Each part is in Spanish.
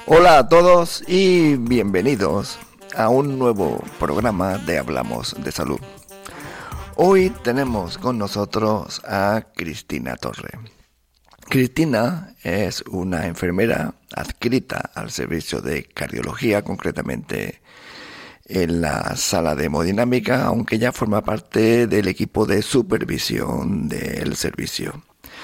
Hola a todos y bienvenidos a un nuevo programa de Hablamos de Salud. Hoy tenemos con nosotros a Cristina Torre. Cristina es una enfermera adscrita al servicio de cardiología, concretamente en la sala de hemodinámica, aunque ya forma parte del equipo de supervisión del servicio.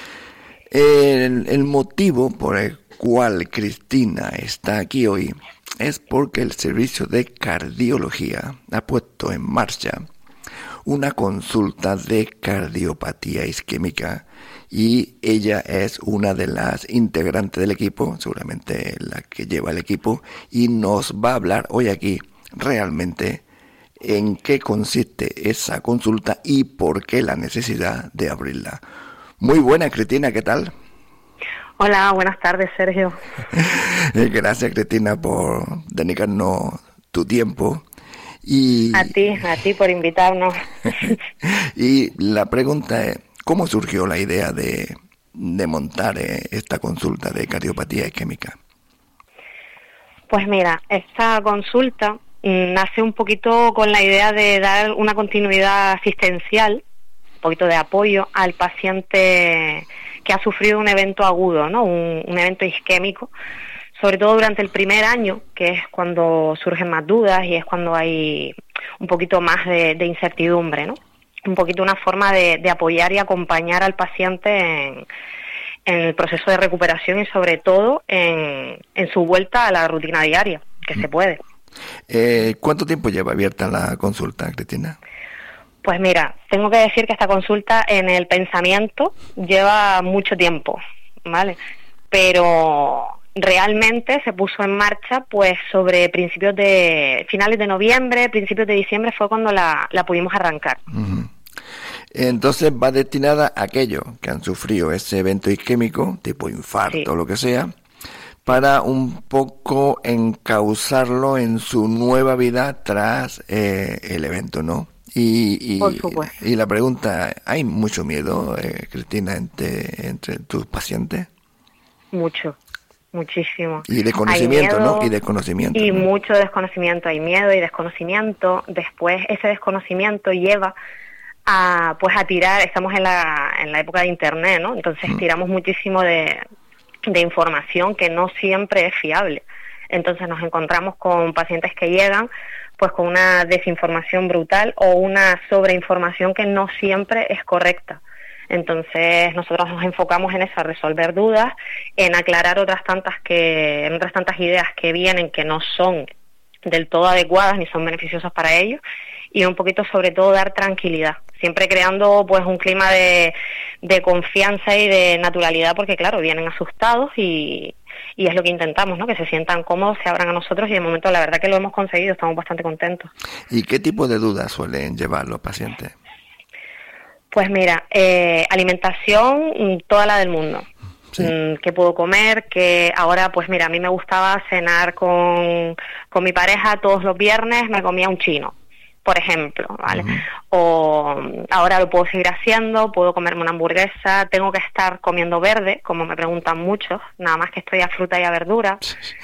El motivo por el cual Cristina está aquí hoy es porque el servicio de cardiología ha puesto en marcha una consulta de cardiopatía isquémica y ella es una de las integrantes del equipo, seguramente la que lleva el equipo, y nos va a hablar hoy aquí realmente en qué consiste esa consulta y por qué la necesidad de abrirla. Muy buena, Cristina, ¿qué tal? Hola, buenas tardes, Sergio. Gracias, Cristina, por dedicarnos tu tiempo. Y A ti por invitarnos. Y la pregunta es, ¿cómo surgió la idea de montar esta consulta de cardiopatía isquémica? Pues mira, esta consulta nace un poquito con la idea de dar una continuidad asistencial, un poquito de apoyo al paciente que ha sufrido un evento agudo, ¿no? Un evento isquémico, sobre todo durante el primer año, que es cuando surgen más dudas y es cuando hay un poquito más de incertidumbre, ¿no? Un poquito una forma de apoyar y acompañar al paciente en el proceso de recuperación y sobre todo en su vuelta a la rutina diaria, que se puede. ¿Cuánto tiempo lleva abierta la consulta, Cristina? Pues mira, tengo que decir que esta consulta en el pensamiento lleva mucho tiempo, ¿vale? Pero realmente se puso en marcha pues sobre finales de noviembre, principios de diciembre fue cuando la pudimos arrancar. Uh-huh. Entonces va destinada a aquellos que han sufrido ese evento isquémico, tipo infarto o lo que sea, para un poco encauzarlo en su nueva vida tras el evento, ¿no? Por supuesto. Y la pregunta, ¿hay mucho miedo, Cristina, entre tus pacientes? Mucho, muchísimo. Y desconocimiento, miedo, ¿no? Y desconocimiento. Y ¿no? mucho desconocimiento, hay miedo y desconocimiento. Después ese desconocimiento lleva a tirar, estamos en la época de internet, ¿no? Entonces tiramos muchísimo de información que no siempre es fiable. Entonces nos encontramos con pacientes que llegan pues con una desinformación brutal o una sobreinformación que no siempre es correcta. Entonces nosotros nos enfocamos en eso, a resolver dudas, en aclarar otras tantas ideas que vienen que no son del todo adecuadas ni son beneficiosas para ellos, y un poquito sobre todo dar tranquilidad, siempre creando pues un clima de confianza y de naturalidad, porque claro, vienen asustados y es lo que intentamos, ¿no? Que se sientan cómodos, se abran a nosotros, y de momento la verdad que lo hemos conseguido, estamos bastante contentos. ¿Y qué tipo de dudas suelen llevar los pacientes? Pues mira, alimentación, toda la del mundo. Sí. ¿Qué puedo comer? Que ahora, pues mira, a mí me gustaba cenar con mi pareja todos los viernes, me comía un chino, por ejemplo, ¿vale? Uh-huh. O ahora lo puedo seguir haciendo, puedo comerme una hamburguesa, tengo que estar comiendo verde, como me preguntan muchos, nada más que estoy a fruta y a verdura.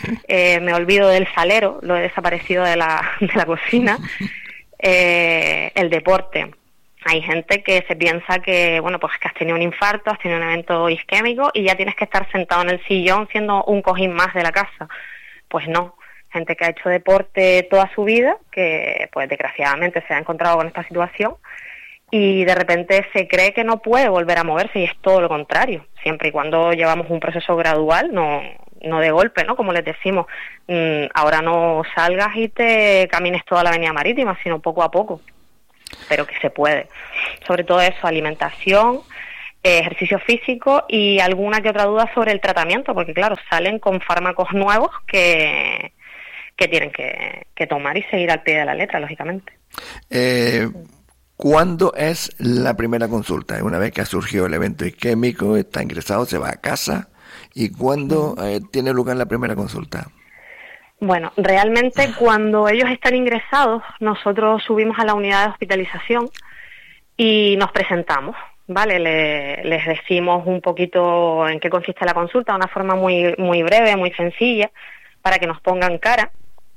Me olvido del salero, lo he desaparecido de la cocina. El deporte. Hay gente que se piensa que, bueno, pues que has tenido un infarto, has tenido un evento isquémico y ya tienes que estar sentado en el sillón siendo un cojín más de la casa. Pues no. Gente que ha hecho deporte toda su vida, que pues desgraciadamente se ha encontrado con esta situación y de repente se cree que no puede volver a moverse, y es todo lo contrario, siempre y cuando llevamos un proceso gradual, no de golpe, ¿no? Como les decimos, ahora no salgas y te camines toda la avenida marítima, sino poco a poco, pero que se puede. Sobre todo eso, alimentación, ejercicio físico y alguna que otra duda sobre el tratamiento, porque claro, salen con fármacos nuevos que tienen que tomar y seguir al pie de la letra, lógicamente. ¿Cuándo es la primera consulta? Una vez que ha surgido el evento isquémico, está ingresado, se va a casa, ¿y cuándo tiene lugar la primera consulta? Bueno, realmente cuando ellos están ingresados, nosotros subimos a la unidad de hospitalización y nos presentamos, ¿vale? Les decimos un poquito en qué consiste la consulta, de una forma muy breve, muy sencilla, para que nos pongan cara.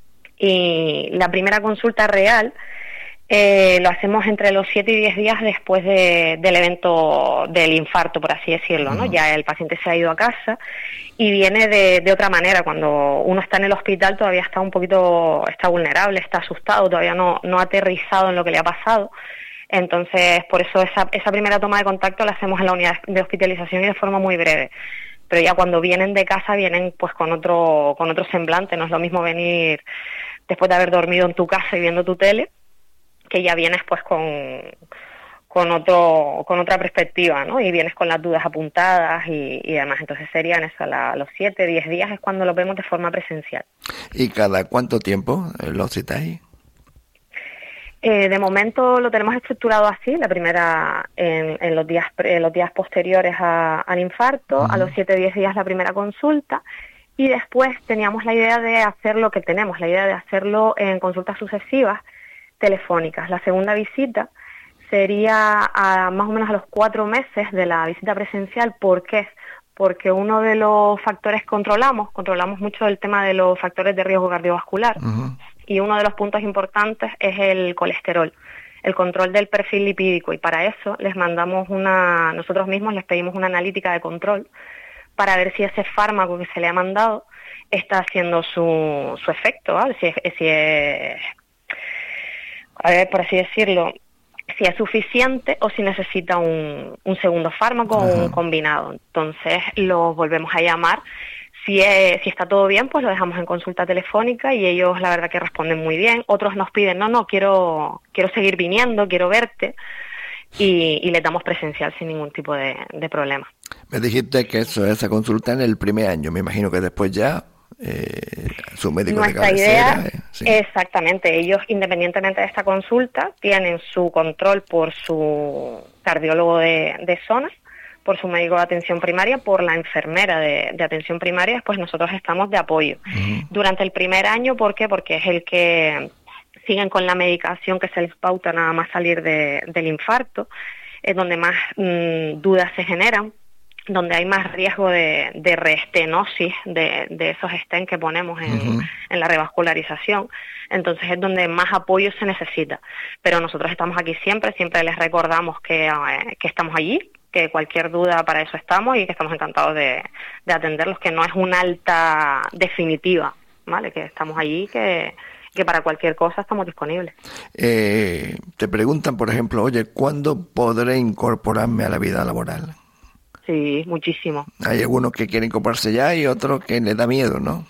Y la primera consulta real lo hacemos entre los 7 y 10 días después del evento del infarto, por así decirlo, ¿no? Ya el paciente se ha ido a casa y viene de otra manera. Cuando uno está en el hospital todavía está está vulnerable, está asustado, todavía no ha aterrizado en lo que le ha pasado. Entonces, por eso esa primera toma de contacto la hacemos en la unidad de hospitalización y de forma muy breve. Pero ya cuando vienen de casa vienen pues con otro semblante. No es lo mismo venir después de haber dormido en tu casa y viendo tu tele, que ya vienes pues con otra perspectiva, ¿no? Y vienes con las dudas apuntadas y demás. Entonces serían eso, los 7, 10 días es cuando los vemos de forma presencial. ¿Y cada cuánto tiempo los citáis? De momento lo tenemos estructurado así, la primera en los días posteriores al infarto, a los 7-10 días la primera consulta, y después teníamos la idea de hacerlo en consultas sucesivas telefónicas. La segunda visita sería más o menos a los 4 meses de la visita presencial. ¿Por qué? Porque uno de los factores controlamos mucho el tema de los factores de riesgo cardiovascular. Y uno de los puntos importantes es el colesterol, el control del perfil lipídico, y para eso nosotros mismos les pedimos una analítica de control para ver si ese fármaco que se le ha mandado está haciendo su efecto, ¿vale? Si es, a ver, por así decirlo, si es suficiente o si necesita un segundo fármaco o un combinado. Entonces los volvemos a llamar. Si está todo bien, pues lo dejamos en consulta telefónica y ellos la verdad que responden muy bien. Otros nos piden, no, quiero seguir viniendo, quiero verte, y les damos presencial sin ningún tipo de problema. Me dijiste que esa consulta en el primer año, me imagino que después ya su médico de cabecera. Sí. Exactamente, ellos independientemente de esta consulta tienen su control por su cardiólogo de zona, por su médico de atención primaria, por la enfermera de atención primaria. Después nosotros estamos de apoyo. Durante el primer año, ¿por qué? Porque es el que siguen con la medicación que se les pauta nada más salir del infarto, es donde más dudas se generan, donde hay más riesgo de reestenosis de esos stents que ponemos en la revascularización. Entonces es donde más apoyo se necesita. Pero nosotros estamos aquí siempre les recordamos que estamos allí, que cualquier duda para eso estamos y que estamos encantados de atenderlos, que no es una alta definitiva, ¿vale? Que estamos allí, que para cualquier cosa estamos disponibles. Te preguntan, por ejemplo, oye, ¿cuándo podré incorporarme a la vida laboral? Sí, muchísimo. Hay algunos que quieren incorporarse ya y otros que les da miedo, ¿no?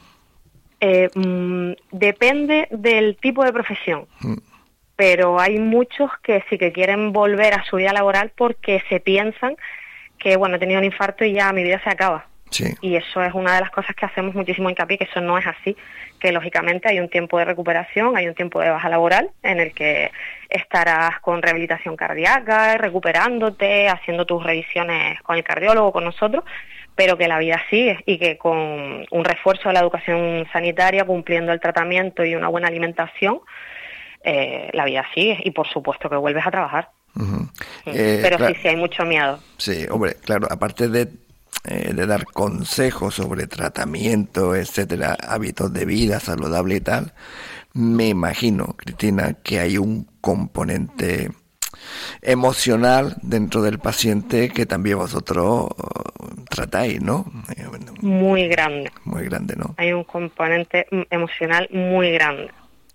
Depende del tipo de profesión. Pero hay muchos que sí que quieren volver a su vida laboral porque se piensan que, bueno, he tenido un infarto y ya mi vida se acaba. Sí. Y eso es una de las cosas que hacemos muchísimo hincapié, que eso no es así, que lógicamente hay un tiempo de recuperación, hay un tiempo de baja laboral en el que estarás con rehabilitación cardíaca, recuperándote, haciendo tus revisiones con el cardiólogo, con nosotros, pero que la vida sigue y que con un refuerzo de la educación sanitaria, cumpliendo el tratamiento y una buena alimentación, la vida sigue y por supuesto que vuelves a trabajar. Pero claro, sí hay mucho miedo. Sí, hombre, claro, aparte de dar consejos sobre tratamiento, etcétera, hábitos de vida saludable y tal, me imagino, Cristina, que hay un componente emocional dentro del paciente que también vosotros tratáis, ¿no? Muy grande. Muy grande, ¿no? Hay un componente emocional muy grande.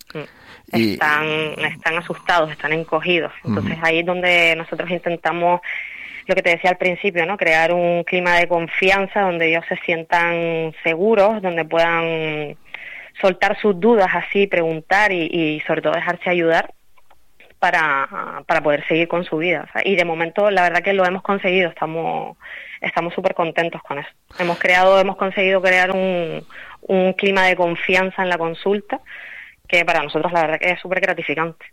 Están asustados, están encogidos. Entonces ahí es donde nosotros intentamos, lo que te decía al principio, ¿no? Crear un clima de confianza donde ellos se sientan seguros, donde puedan soltar sus dudas así, preguntar y sobre todo dejarse ayudar para poder seguir con su vida. O sea, y de momento la verdad que lo hemos conseguido, estamos súper contentos con eso. Hemos conseguido crear un clima de confianza en la consulta que para nosotros la verdad que es súper gratificante.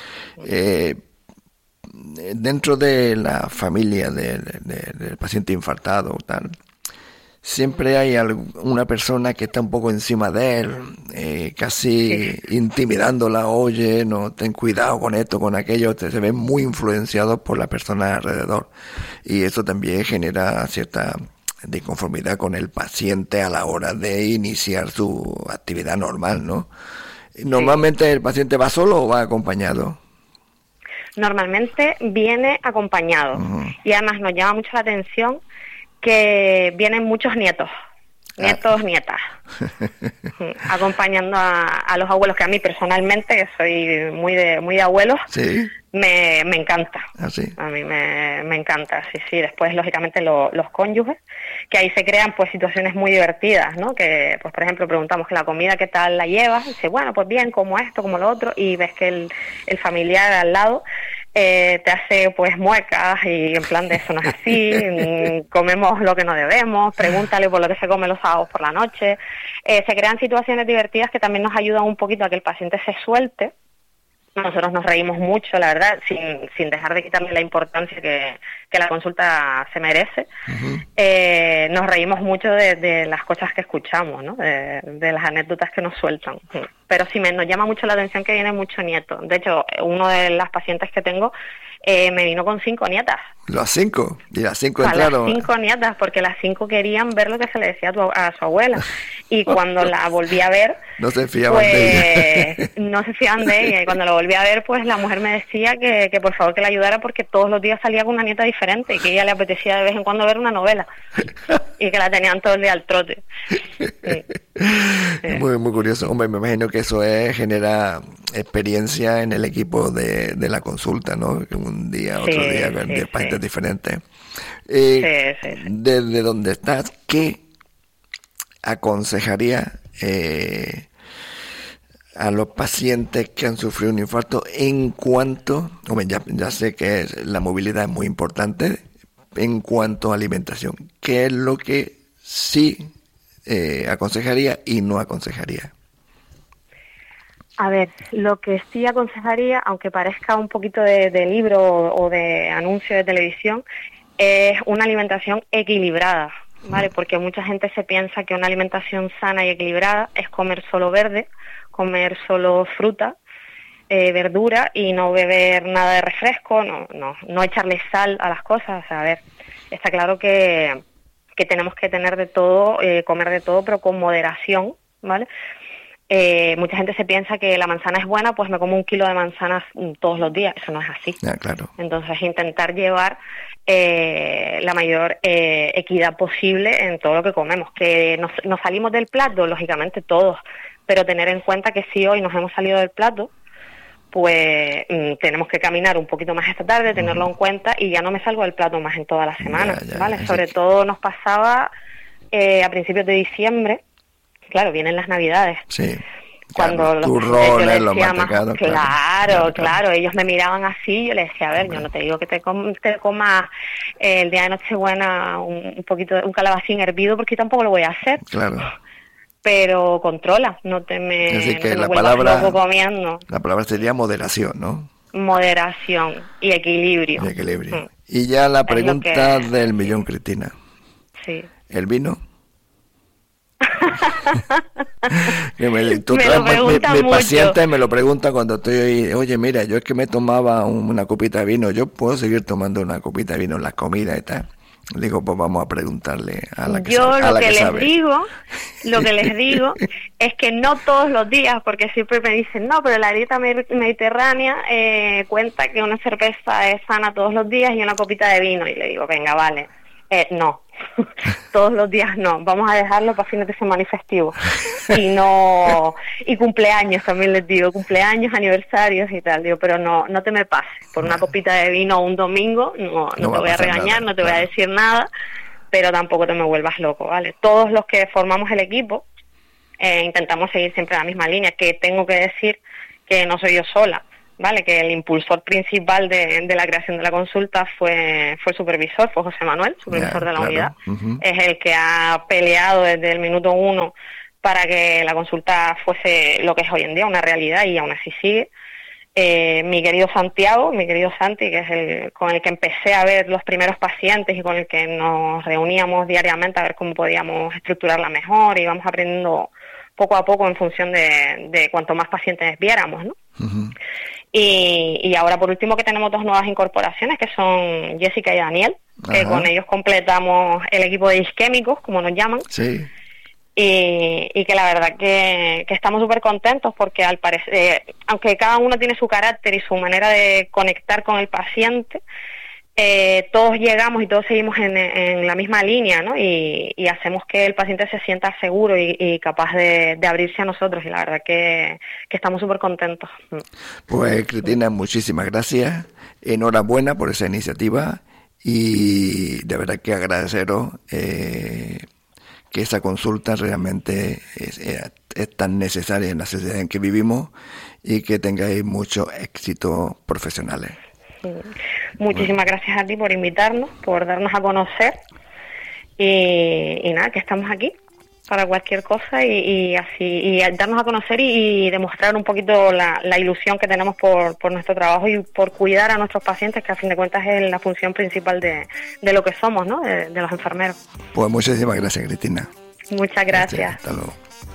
Dentro de la familia del paciente infartado, tal, siempre hay una persona que está un poco encima de él, casi intimidándola, oye, no, ten cuidado con esto, con aquello, se ven muy influenciados por la persona alrededor. Y eso también genera cierta de conformidad con el paciente a la hora de iniciar su actividad normal, ¿no? ¿Normalmente el paciente va solo o va acompañado? Normalmente viene acompañado. Y además nos llama mucho la atención que vienen muchos nietos. Nietas, acompañando a los abuelos, que a mí personalmente, que soy muy de abuelos, ¿Sí? me encanta. ¿Ah, sí? A mí me encanta, sí. Después, lógicamente, los cónyuges, que ahí se crean pues situaciones muy divertidas, ¿no? Que, pues por ejemplo, preguntamos que la comida, ¿qué tal la llevas? Y dice, bueno, pues bien, como esto, como lo otro, y ves que el familiar al lado te hace pues muecas y en plan de eso no es así, comemos lo que no debemos, pregúntale por lo que se come los sábados por la noche. Se crean situaciones divertidas que también nos ayudan un poquito a que el paciente se suelte. Nosotros nos reímos mucho, la verdad, sin dejar de quitarle la importancia que la consulta se merece. Nos reímos mucho de las cosas que escuchamos, ¿no? De las anécdotas que nos sueltan. Pero sí, nos llama mucho la atención que viene mucho nieto. De hecho, uno de las pacientes que tengo me vino con 5 nietas. ¿Las 5? ¿Y las 5 entraron? Las 5 nietas, porque las 5 querían ver lo que se le decía a su abuela. Y cuando la volví a ver... No se fiaban de ella. No se fiaban de ella. Y cuando la volví a ver, pues la mujer me decía que por favor que la ayudara porque todos los días salía con una nieta diferente y que a ella le apetecía de vez en cuando ver una novela. Y que la tenían todo el día al trote. Muy, muy curioso. Hombre, me imagino que eso genera experiencia en el equipo de la consulta, ¿no? Que un día, otro día, de pacientes diferentes. Desde donde estás, ¿qué aconsejaría a los pacientes que han sufrido un infarto en cuanto, hombre, ya sé que la movilidad es muy importante, en cuanto a alimentación? ¿Qué es lo que sí aconsejaría y no aconsejaría? A ver, lo que sí aconsejaría, aunque parezca un poquito de libro o de anuncio de televisión, es una alimentación equilibrada, ¿vale? Porque mucha gente se piensa que una alimentación sana y equilibrada es comer solo verde, comer solo fruta, verdura y no beber nada de refresco, no echarle sal a las cosas. O sea, a ver, está claro que tenemos que tener de todo, comer de todo, pero con moderación, ¿vale? Mucha gente se piensa que la manzana es buena, pues me como 1 kilo de manzanas todos los días. Eso no es así. Claro. Entonces, intentar llevar la mayor equidad posible en todo lo que comemos. Que nos salimos del plato, lógicamente todos, pero tener en cuenta que si hoy nos hemos salido del plato, pues tenemos que caminar un poquito más esta tarde, tenerlo en cuenta, y ya no me salgo del plato más en toda la semana, ¿vale? Sobre todo nos pasaba a principios de diciembre. Claro, vienen las Navidades. Sí. Cuando los turrones, los mantecados. Claro, ellos me miraban así, yo les decía, a ver, yo no te digo que te comas el día de Nochebuena un poquito, un calabacín hervido, porque tampoco lo voy a hacer. Claro. Pero controla, no te me vuelvas loco comiendo. La palabra sería moderación, ¿no? Moderación y equilibrio. Y ya la pregunta del millón, Cristina. Sí. ¿El vino? Mi paciente me lo pregunta cuando estoy ahí. Oye, mira, yo es que me tomaba una copita de vino. ¿Yo puedo seguir tomando una copita de vino en la comida y tal? Digo, pues vamos a preguntarle a la que sabe. Lo que les digo es que no todos los días, porque siempre me dicen, no, pero la dieta mediterránea cuenta que una cerveza es sana todos los días y una copita de vino. Y le digo, venga, vale. No, todos los días no, vamos a dejarlo para fines de semana y festivos. Y cumpleaños también les digo, cumpleaños, aniversarios y tal, digo, pero no te me pases, por una copita de vino un domingo, no te voy a regañar, no te voy a decir nada, pero tampoco te me vuelvas loco, ¿vale? Todos los que formamos el equipo intentamos seguir siempre la misma línea, que tengo que decir que no soy yo sola. Vale, que el impulsor principal de la creación de la consulta fue el supervisor, fue José Manuel, supervisor de la unidad. Es el que ha peleado desde el minuto 1 para que la consulta fuese lo que es hoy en día, una realidad, y aún así sigue. Mi querido Santiago, mi querido Santi, que es con el que empecé a ver los primeros pacientes y con el que nos reuníamos diariamente a ver cómo podíamos estructurarla mejor, y íbamos aprendiendo poco a poco en función de cuanto más pacientes viéramos, ¿no? Y ahora por último que tenemos 2 nuevas incorporaciones que son Jessica y Daniel, que con ellos completamos el equipo de isquémicos, como nos llaman. Sí. Y que la verdad que estamos súper contentos porque al parecer, aunque cada uno tiene su carácter y su manera de conectar con el paciente, todos llegamos y todos seguimos en la misma línea, ¿no? Y hacemos que el paciente se sienta seguro y capaz de abrirse a nosotros, y la verdad que estamos súper contentos. Pues Cristina, muchísimas gracias, enhorabuena por esa iniciativa y de verdad que agradeceros que esa consulta realmente es tan necesaria en la sociedad en que vivimos y que tengáis muchos éxitos profesionales. Muchísimas gracias a ti por invitarnos, por darnos a conocer y nada, que estamos aquí para cualquier cosa y darnos a conocer y demostrar un poquito la ilusión que tenemos por nuestro trabajo y por cuidar a nuestros pacientes, que a fin de cuentas es la función principal de lo que somos, ¿no? De los enfermeros. Pues muchísimas gracias, Cristina. Muchas gracias. Hasta luego.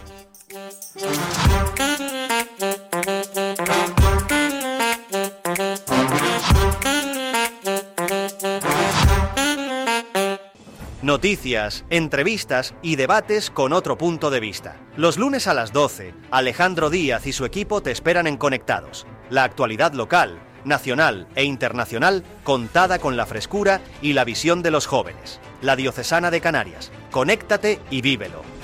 Noticias, entrevistas y debates con otro punto de vista. Los lunes a las 12, Alejandro Díaz y su equipo te esperan en Conectados. La actualidad local, nacional e internacional contada con la frescura y la visión de los jóvenes. La Diocesana de Canarias. Conéctate y vívelo.